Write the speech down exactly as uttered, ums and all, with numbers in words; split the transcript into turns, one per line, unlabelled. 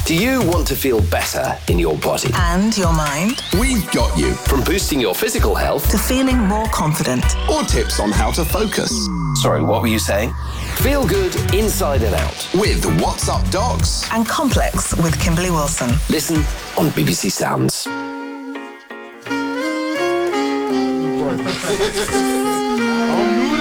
Do you want to feel better in your body?
And your mind?
We've got you.
From boosting your physical health
to feeling more confident.
Or tips on how to focus.
Sorry, what were you saying? Feel good inside and out.
With What's Up Docs.
And Complex with Kimberly Wilson.
Listen on B B C Sounds.